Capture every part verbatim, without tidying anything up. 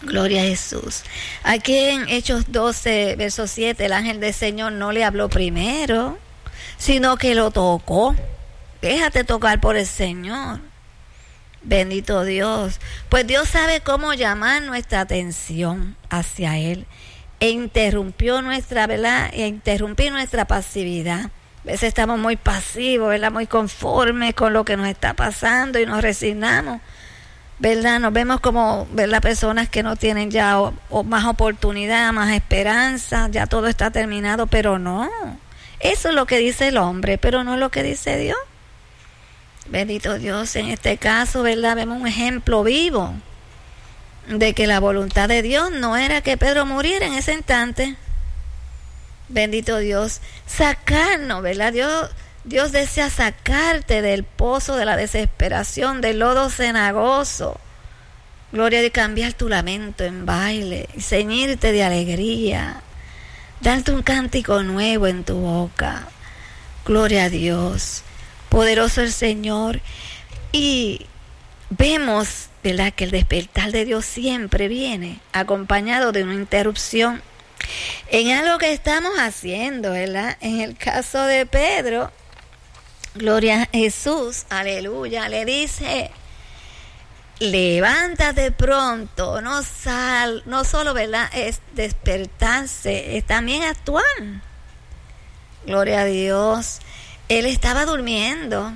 Gloria a Jesús. Aquí en Hechos doce, verso siete, el ángel del Señor no le habló primero, sino que lo tocó. Déjate tocar por el Señor. Bendito Dios. Pues Dios sabe cómo llamar nuestra atención hacia Él. E interrumpió nuestra, ¿verdad? E interrumpir nuestra pasividad. A veces estamos muy pasivos, ¿verdad? Muy conformes con lo que nos está pasando y nos resignamos, ¿verdad? Nos vemos como, ¿verdad? Personas que no tienen ya o, o más oportunidad, más esperanza, ya todo está terminado, pero no. Eso es lo que dice el hombre, pero no es lo que dice Dios. Bendito Dios, en este caso, ¿verdad? Vemos un ejemplo vivo de que la voluntad de Dios no era que Pedro muriera en ese instante. Bendito Dios, sacarnos, ¿verdad? Dios, Dios desea sacarte del pozo de la desesperación, del lodo cenagoso. Gloria a Dios, cambiar tu lamento en baile, y ceñirte de alegría, darte un cántico nuevo en tu boca. Gloria a Dios. Poderoso el Señor. Y vemos, ¿verdad?, que el despertar de Dios siempre viene acompañado de una interrupción en algo que estamos haciendo, ¿verdad? En el caso de Pedro, gloria a Jesús, aleluya, le dice: levántate pronto, no sal, no solo, ¿verdad?, es despertarse, es también actuar. Gloria a Dios. Él estaba durmiendo.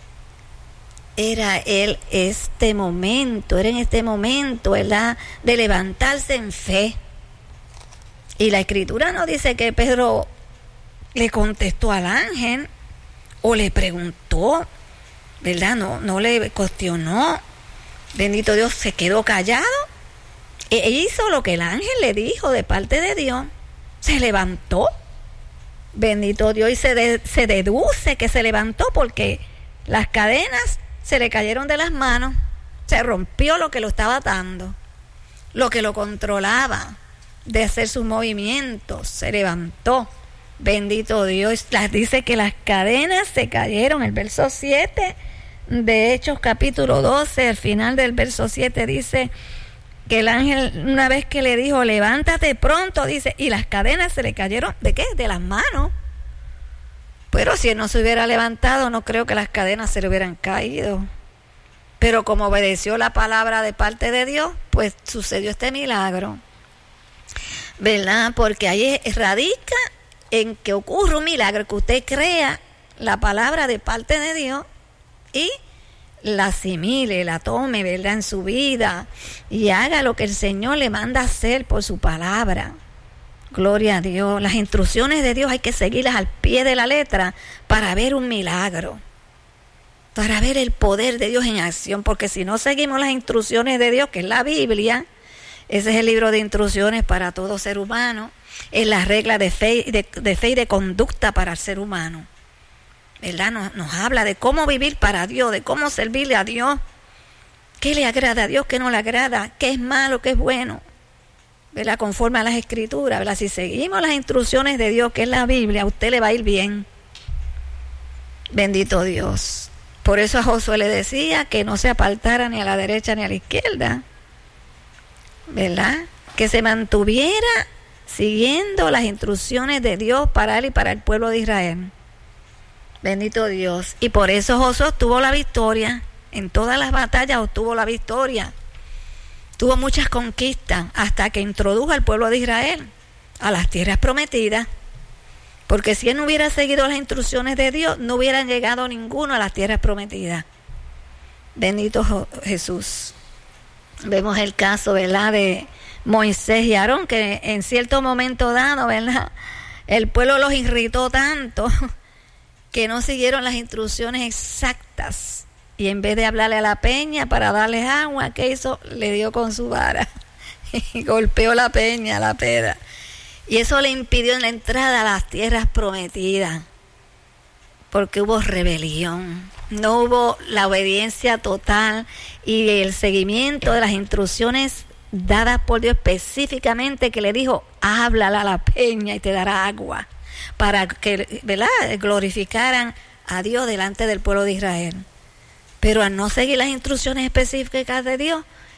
Era él este momento, era en este momento, ¿verdad?, de levantarse en fe. Y la Escritura no dice que Pedro le contestó al ángel o le preguntó, ¿verdad? No, no le cuestionó. Bendito Dios, se quedó callado. E hizo lo que el ángel le dijo de parte de Dios. Se levantó. Bendito Dios, y se, de, se deduce que se levantó porque las cadenas se le cayeron de las manos, se rompió lo que lo estaba atando, lo que lo controlaba de hacer sus movimientos, se levantó. Bendito Dios, las dice que las cadenas se cayeron. El verso siete de Hechos capítulo doce, al final del verso siete dice que el ángel, una vez que le dijo levántate pronto, dice, y las cadenas se le cayeron, ¿de qué? De las manos. Pero si él no se hubiera levantado, no creo que las cadenas se le hubieran caído. Pero como obedeció la palabra de parte de Dios, pues sucedió este milagro, ¿verdad? Porque ahí radica en que ocurre un milagro, que usted crea la palabra de parte de Dios y la asimile, la tome, ¿verdad?, en su vida y haga lo que el Señor le manda hacer por su palabra. Gloria a Dios. Las instrucciones de Dios hay que seguirlas al pie de la letra para ver un milagro, para ver el poder de Dios en acción, porque si no seguimos las instrucciones de Dios, que es la Biblia, ese es el libro de instrucciones para todo ser humano, es la regla de fe, de, de fe y de conducta para el ser humano, ¿verdad? Nos, nos habla de cómo vivir para Dios, de cómo servirle a Dios, qué le agrada a Dios, qué no le agrada, qué es malo, qué es bueno, ¿verdad? Conforme a las Escrituras, ¿verdad? Si seguimos las instrucciones de Dios, que es la Biblia, a usted le va a ir bien. Bendito Dios. Por eso a Josué le decía que no se apartara ni a la derecha ni a la izquierda, ¿verdad? Que se mantuviera siguiendo las instrucciones de Dios para él y para el pueblo de Israel. Bendito Dios. Y por eso Josué obtuvo la victoria. En todas las batallas obtuvo la victoria. Tuvo muchas conquistas hasta que introdujo al pueblo de Israel a las tierras prometidas. Porque si él no hubiera seguido las instrucciones de Dios, no hubieran llegado ninguno a las tierras prometidas. Bendito Jesús. Vemos el caso, ¿verdad?, de Moisés y Aarón, que en cierto momento dado, ¿verdad?, el pueblo los irritó tanto que no siguieron las instrucciones exactas. Y en vez de hablarle a la peña para darles agua, ¿qué hizo? Le dio con su vara y golpeó la peña, la pedra. Y eso le impidió la entrada a las tierras prometidas, porque hubo rebelión, no hubo la obediencia total y el seguimiento de las instrucciones dadas por Dios específicamente, que le dijo, háblale a la peña y te dará agua, para que, ¿verdad?, glorificaran a Dios delante del pueblo de Israel. Pero al no seguir las instrucciones específicas de Dios,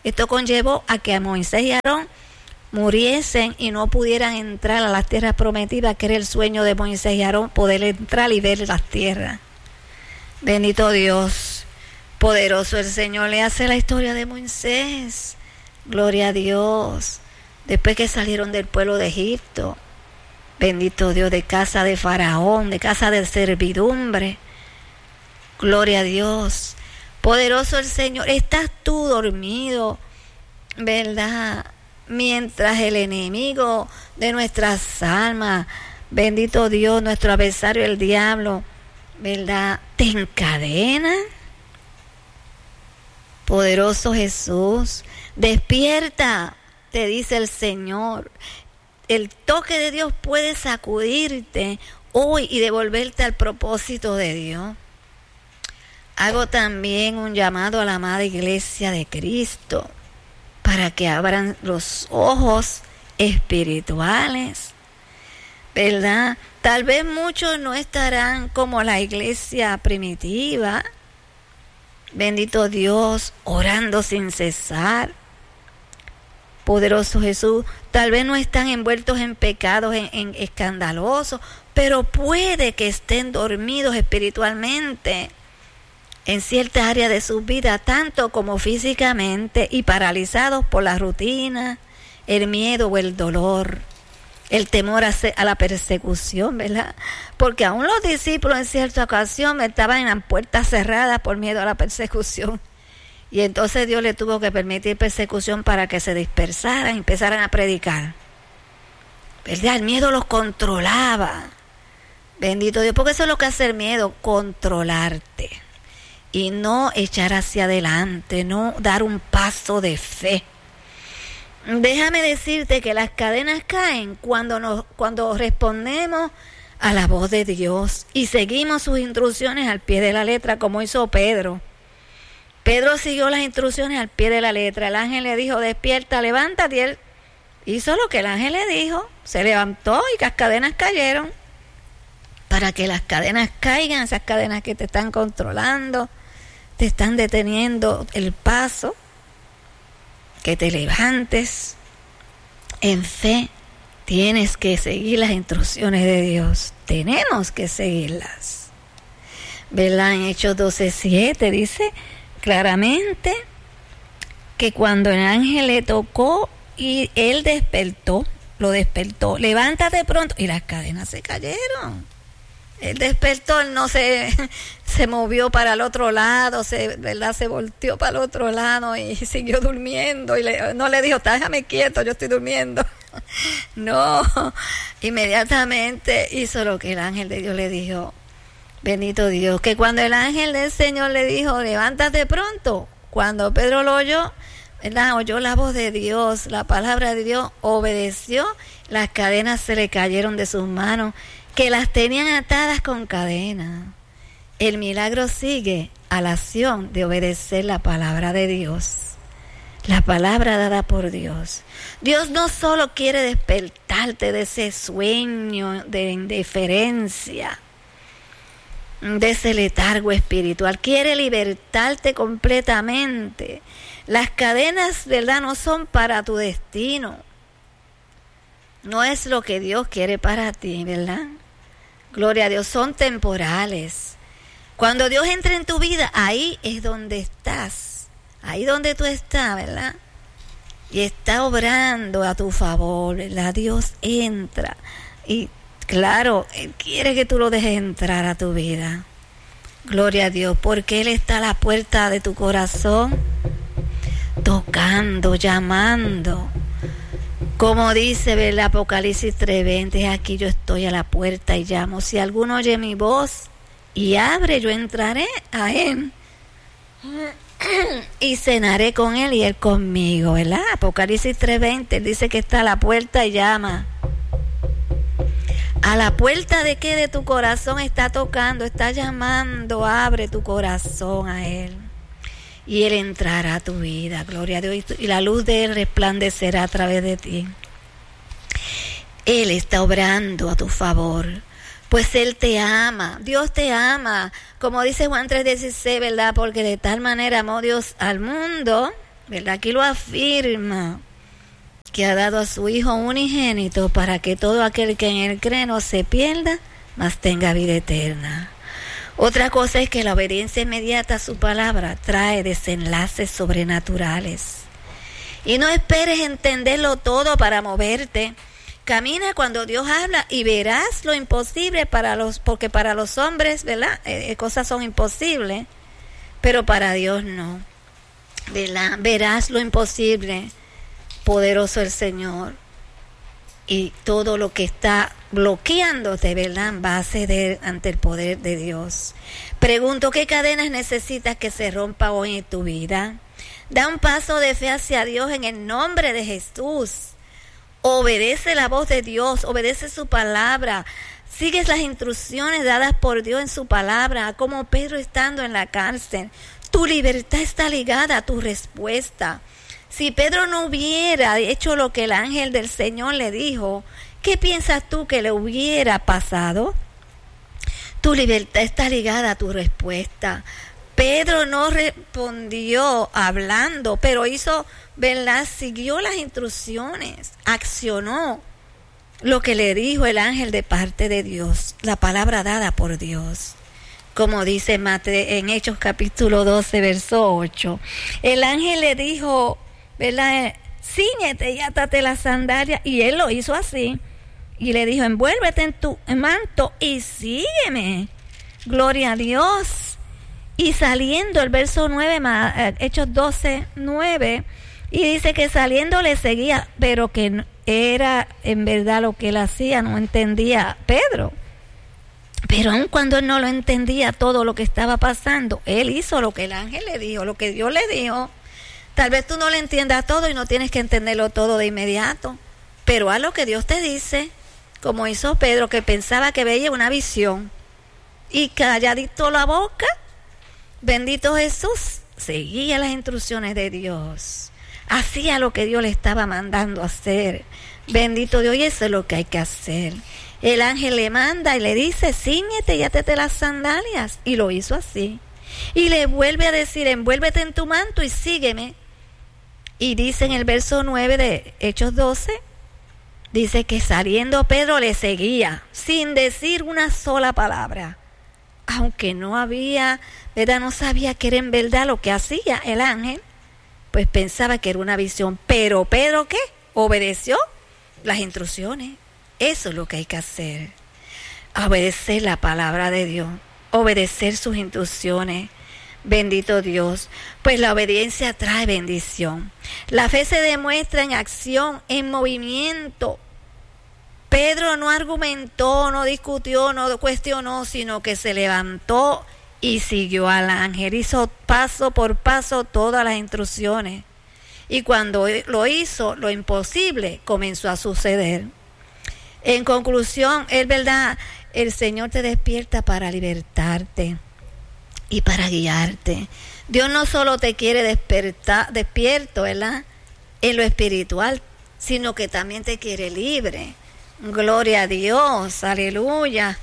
Esto conllevó a que a Moisés y Aarón muriesen y no pudieran entrar a las tierras prometidas, que era el sueño de Moisés y Aarón, poder entrar y ver las tierras. Bendito Dios, poderoso el Señor. Le hace la historia de Moisés. Gloria a Dios. Después que salieron del pueblo de Egipto, bendito Dios, de casa de Faraón, de casa de servidumbre. Gloria a Dios. Poderoso el Señor. Estás tú dormido, ¿verdad? Mientras el enemigo de nuestras almas, bendito Dios, nuestro adversario el diablo, ¿verdad?, te encadena. Poderoso Jesús, despierta, te dice el Señor. El toque de Dios puede sacudirte hoy y devolverte al propósito de Dios. Hago también un llamado a la amada iglesia de Cristo para que abran los ojos espirituales, ¿verdad? Tal vez muchos no estarán como la iglesia primitiva, bendito Dios, orando sin cesar. Poderoso Jesús, tal vez no están envueltos en pecados en, en escandalosos, pero puede que estén dormidos espiritualmente en cierta área de su vida, tanto como físicamente, y paralizados por la rutina, el miedo o el dolor, el temor a, a la persecución, ¿verdad? Porque aún los discípulos en cierta ocasión estaban en las puertas cerradas por miedo a la persecución. Y entonces Dios le tuvo que permitir persecución para que se dispersaran y empezaran a predicar, ¿verdad? El miedo los controlaba. Bendito Dios, porque eso es lo que hace el miedo, controlarte. Y no echar hacia adelante, no dar un paso de fe. Déjame decirte que las cadenas caen cuando, nos, cuando respondemos a la voz de Dios y seguimos sus instrucciones al pie de la letra, como hizo Pedro. Pedro siguió las instrucciones al pie de la letra. El ángel le dijo, despierta, levántate. Y él hizo lo que el ángel le dijo. Se levantó y las cadenas cayeron. Para que las cadenas caigan, esas cadenas que te están controlando, te están deteniendo el paso, que te levantes en fe. Tienes que seguir las instrucciones de Dios. Tenemos que seguirlas. ¿Verdad? En Hechos doce siete dice claramente que cuando el ángel le tocó y él despertó, lo despertó, levántate pronto, y las cadenas se cayeron. Él despertó, él no se, se movió para el otro lado, se, ¿verdad? Se volteó para el otro lado y siguió durmiendo. Y le, no le dijo, déjame quieto, yo estoy durmiendo. No, inmediatamente hizo lo que el ángel de Dios le dijo. Bendito Dios, que cuando el ángel del Señor le dijo, levántate pronto, cuando Pedro lo oyó, ¿verdad? Oyó la voz de Dios, la palabra de Dios, obedeció, las cadenas se le cayeron de sus manos, que las tenían atadas con cadenas. El milagro sigue a la acción de obedecer la palabra de Dios, la palabra dada por Dios. Dios no solo quiere despertarte de ese sueño de indiferencia, de ese letargo espiritual, quiere libertarte completamente. Las cadenas, ¿verdad?, no son para tu destino. No es lo que Dios quiere para ti, ¿verdad? Gloria a Dios, son temporales. Cuando Dios entra en tu vida, ahí es donde estás. Ahí donde tú estás, ¿verdad? Y está obrando a tu favor, ¿verdad? Dios entra. Y claro, Él quiere que tú lo dejes entrar a tu vida. Gloria a Dios, porque Él está a la puerta de tu corazón, tocando, llamando. Como dice el Apocalipsis tres veinte, aquí yo estoy a la puerta y llamo. Si alguno oye mi voz y abre, yo entraré a él y cenaré con él y él conmigo, ¿verdad? Apocalipsis tres veinte, él dice que está a la puerta y llama. ¿A la puerta de qué? De tu corazón está tocando, está llamando. Abre tu corazón a él y Él entrará a tu vida, gloria a Dios, y la luz de Él resplandecerá a través de ti. Él está obrando a tu favor, pues Él te ama, Dios te ama, como dice Juan tres dieciséis, ¿verdad? Porque de tal manera amó Dios al mundo, ¿verdad? Aquí lo afirma, que ha dado a su Hijo unigénito para que todo aquel que en él cree no se pierda, mas tenga vida eterna. Otra cosa es que la obediencia inmediata a su palabra trae desenlaces sobrenaturales. Y no esperes entenderlo todo para moverte. Camina cuando Dios habla y verás lo imposible para los, porque para los hombres, ¿verdad? Eh, cosas son imposibles, pero para Dios no, ¿verdad? Verás lo imposible. Poderoso el Señor, y todo lo que está bloqueándote, ¿verdad?, va a ceder ante el poder de Dios. Pregunto, ¿qué cadenas necesitas que se rompa hoy en tu vida? Da un paso de fe hacia Dios en el nombre de Jesús. Obedece la voz de Dios, obedece su palabra, sigues las instrucciones dadas por Dios en su palabra, como Pedro estando en la cárcel. Tu libertad está ligada a tu respuesta. Si Pedro no hubiera hecho lo que el ángel del Señor le dijo, ¿qué piensas tú que le hubiera pasado? Tu libertad está ligada a tu respuesta. Pedro no respondió hablando, pero hizo, ¿verdad? Siguió las instrucciones, accionó lo que le dijo el ángel de parte de Dios, la palabra dada por Dios. Como dice Mateo en Hechos capítulo doce, verso ocho. El ángel le dijo, ¿verdad? Cíñete y átate las sandalias. Y él lo hizo así. Y le dijo, envuélvete en tu manto y sígueme. Gloria a Dios. Y saliendo, el verso nueve, Hechos doce, nueve, y dice que saliendo le seguía, pero que era en verdad lo que él hacía, no entendía Pedro. Pero aun cuando él no lo entendía todo lo que estaba pasando, él hizo lo que el ángel le dijo, lo que Dios le dijo. Tal vez tú no le entiendas todo y no tienes que entenderlo todo de inmediato, pero haz lo que Dios te dice, como hizo Pedro, que pensaba que veía una visión, y calladito la boca, bendito Jesús, seguía las instrucciones de Dios, hacía lo que Dios le estaba mandando hacer. Bendito Dios, y eso es lo que hay que hacer. El ángel le manda y le dice, cíñete y átate las sandalias, y lo hizo así. Y le vuelve a decir, envuélvete en tu manto y sígueme. Y dice en el verso nueve de Hechos doce, dice que saliendo Pedro le seguía, sin decir una sola palabra. Aunque no había, ¿verdad? No sabía que era en verdad lo que hacía el ángel, pues pensaba que era una visión. Pero Pedro, ¿qué? Obedeció las instrucciones. Eso es lo que hay que hacer. Obedecer la palabra de Dios, obedecer sus instrucciones. Bendito Dios, pues la obediencia trae bendición. La fe se demuestra en acción, en movimiento. Pedro no argumentó, no discutió, no cuestionó, sino que se levantó y siguió al ángel. Hizo paso por paso todas las instrucciones. Y cuando lo hizo, lo imposible comenzó a suceder. En conclusión, es verdad, el Señor te despierta para libertarte y para guiarte. Dios no solo te quiere despertar, despierto, ¿verdad?, en lo espiritual, sino que también te quiere libre. Gloria a Dios, aleluya.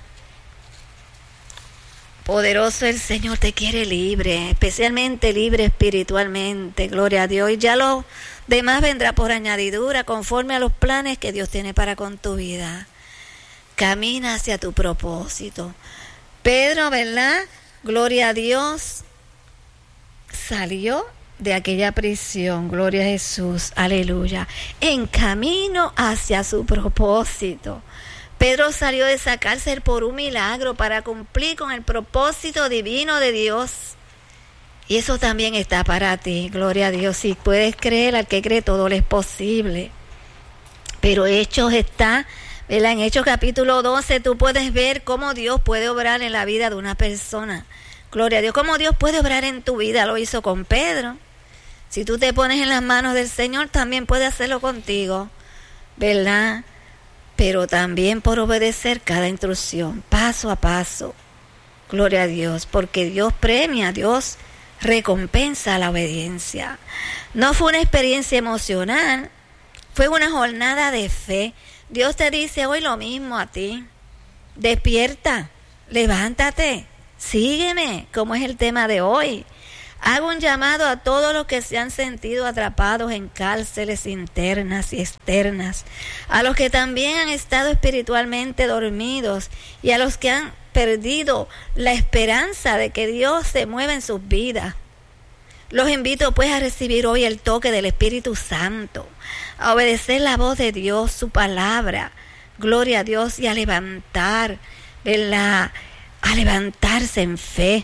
Poderoso el Señor, te quiere libre, especialmente libre espiritualmente. Gloria a Dios. Y ya lo demás vendrá por añadidura, conforme a los planes que Dios tiene para con tu vida. Camina hacia tu propósito. Pedro, ¿verdad? Gloria a Dios, salió de aquella prisión, gloria a Jesús, aleluya, en camino hacia su propósito. Pedro salió de esa cárcel por un milagro para cumplir con el propósito divino de Dios. Y eso también está para ti, gloria a Dios. Si puedes creer, al que cree todo le es posible. Pero Hechos está, ¿verdad? En Hechos capítulo doce tú puedes ver cómo Dios puede obrar en la vida de una persona. Gloria a Dios, cómo Dios puede obrar en tu vida. Lo hizo con Pedro. Si tú te pones en las manos del Señor, también puede hacerlo contigo, ¿verdad? Pero también por obedecer cada instrucción, paso a paso. Gloria a Dios, porque Dios premia, Dios recompensa la obediencia. No fue una experiencia emocional, fue una jornada de fe. Dios te dice hoy lo mismo a ti. Despierta, levántate, sígueme, como es el tema de hoy. Hago un llamado a todos los que se han sentido atrapados en cárceles internas y externas, a los que también han estado espiritualmente dormidos y a los que han perdido la esperanza de que Dios se mueva en sus vidas. Los invito pues a recibir hoy el toque del Espíritu Santo, a obedecer la voz de Dios, su palabra, gloria a Dios, y a levantar, ¿verdad? A levantarse en fe.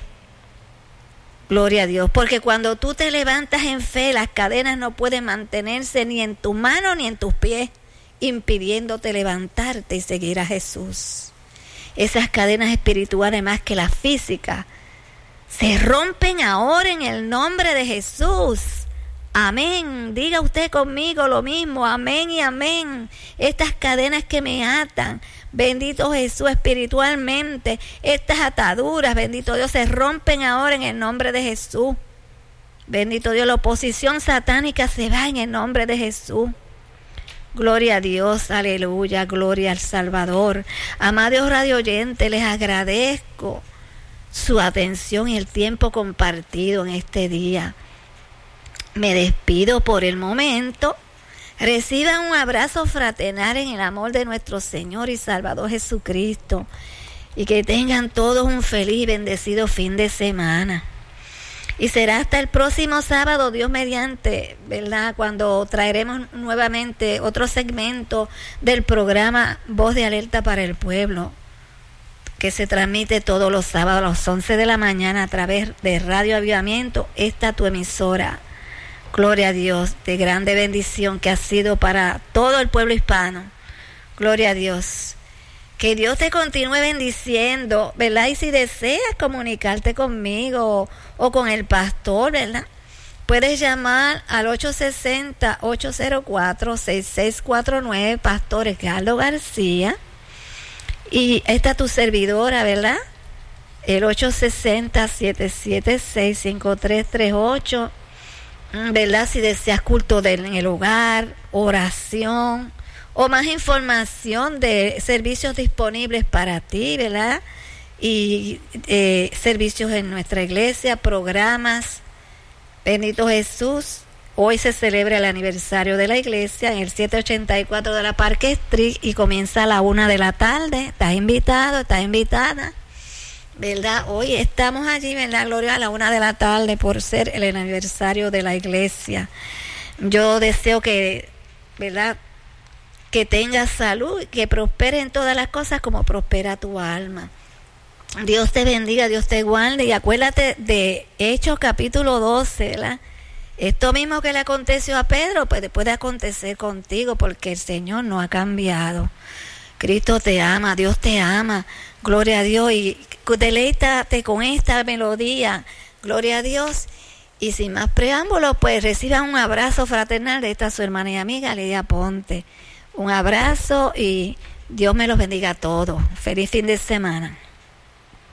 Gloria a Dios, porque cuando tú te levantas en fe, las cadenas no pueden mantenerse ni en tu mano ni en tus pies, impidiéndote levantarte y seguir a Jesús. Esas cadenas espirituales más que las físicas se rompen ahora en el nombre de Jesús. Amén. Diga usted conmigo lo mismo. Amén y amén. Estas cadenas que me atan, bendito Jesús, espiritualmente, estas ataduras, bendito Dios, se rompen ahora en el nombre de Jesús. Bendito Dios, la oposición satánica se va en el nombre de Jesús. Gloria a Dios, aleluya, gloria al Salvador. Amados radio oyentes, les agradezco su atención y el tiempo compartido en este día. Me despido por el momento. Reciban un abrazo fraternal en el amor de nuestro Señor y Salvador Jesucristo, y que tengan todos un feliz y bendecido fin de semana. Y será hasta el próximo sábado, Dios mediante, ¿verdad?, cuando traeremos nuevamente otro segmento del programa Voz de Alerta para el Pueblo, que se transmite todos los sábados a las once de la mañana a través de Radio Avivamiento, esta tu emisora. Gloria a Dios, de grande bendición que ha sido para todo el pueblo hispano. Gloria a Dios. Que Dios te continúe bendiciendo, ¿verdad? Y si deseas comunicarte conmigo o, o con el pastor, ¿verdad?, puedes llamar al ocho seis cero, ocho cero cuatro, seis seis cuatro nueve, Pastor Edgardo García. Y esta tu servidora, ¿verdad?, el ocho seis cero, siete siete seis, cinco tres tres ocho. ¿Verdad? Si deseas culto de, en el hogar, oración o más información de servicios disponibles para ti, ¿verdad? Y eh, servicios en nuestra iglesia, programas. Bendito Jesús. Hoy se celebra el aniversario de la iglesia en el setecientos ochenta y cuatro de la Parque Street y comienza a la una de la tarde. Estás invitado, estás invitada, ¿verdad? Hoy estamos allí, ¿verdad? Gloria, a la una de la tarde por ser el aniversario de la iglesia. Yo deseo que, ¿verdad?, que tengas salud, que prospere en todas las cosas como prospera tu alma. Dios te bendiga, Dios te guarde, y acuérdate de Hechos capítulo doce, ¿verdad? Esto mismo que le aconteció a Pedro, pues puede acontecer contigo, porque el Señor no ha cambiado. Cristo te ama, Dios te ama. Gloria a Dios, y deleítate con esta melodía. Gloria a Dios. Y sin más preámbulos, pues reciban un abrazo fraternal de esta su hermana y amiga Lidia Ponte. Un abrazo y Dios me los bendiga a todos. Feliz fin de semana.